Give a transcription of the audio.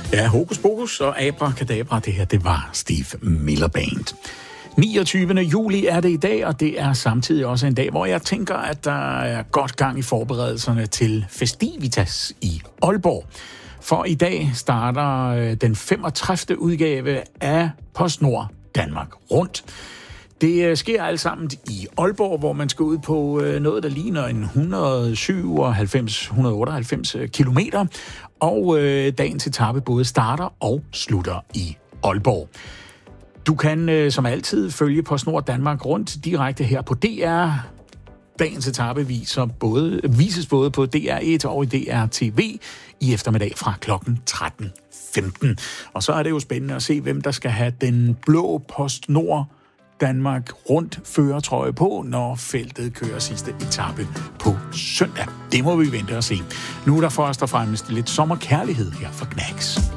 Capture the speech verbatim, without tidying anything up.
Ja, hokus pokus og abracadabra, det her, det var Steve Miller Band. niogtyvende juli er det i dag, og det er samtidig også en dag, hvor jeg tænker, at der er godt gang i forberedelserne til Festivitas i Aalborg. For i dag starter den femogtredivte udgave af PostNord Danmark Rundt. Det sker alt sammen i Aalborg, hvor man skal ud på noget, der ligner en et hundrede syvoghalvfems til et hundrede otteoghalvfems kilometer, og dagens etape både starter og slutter i Aalborg. Du kan som altid følge PostNord Danmark Rundt direkte her på D R. Dagens etape viser både, vises både på D R et og i D R T V i eftermiddag fra klokken tretten femten. Og så er det jo spændende at se, hvem der skal have den blå PostNord Danmark Rundt førertrøje på, når feltet kører sidste etape på søndag. Det må vi vente og se. Nu er der først og fremmest lidt sommerkærlighed her for Knacks.